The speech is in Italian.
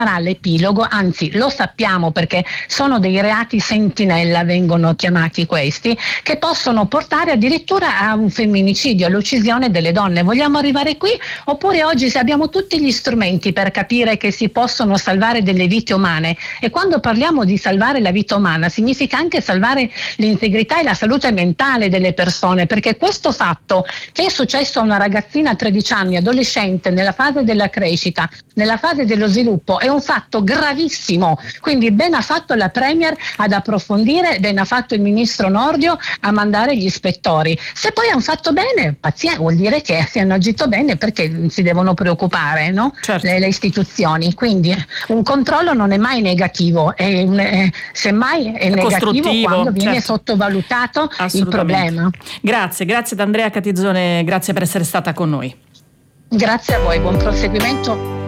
l'epilogo, anzi lo sappiamo perché sono dei reati sentinella, vengono chiamati questi, che possono portare addirittura a un femminicidio, all'uccisione delle donne. Vogliamo arrivare qui? Oppure oggi se abbiamo tutti gli strumenti per capire che si possono salvare delle vite umane, e quando parliamo di salvare la vita umana significa anche salvare l'integrità e la salute mentale delle persone, perché questo fatto che è successo a una ragazzina a 13 anni, adolescente, nella fase della crescita, nella fase dello sviluppo, è un fatto gravissimo. Quindi ben ha fatto la Premier ad approfondire, ben ha fatto il ministro Nordio a mandare gli ispettori. Se poi hanno fatto bene, pazienza, vuol dire che si hanno agito bene, perché si devono preoccupare, no? Certo. Le istituzioni. Quindi un controllo non è mai negativo, semmai è negativo quando viene sottovalutato il problema. Grazie ad Andrea Catizzone, grazie per essere stata con noi. Grazie a voi, buon proseguimento.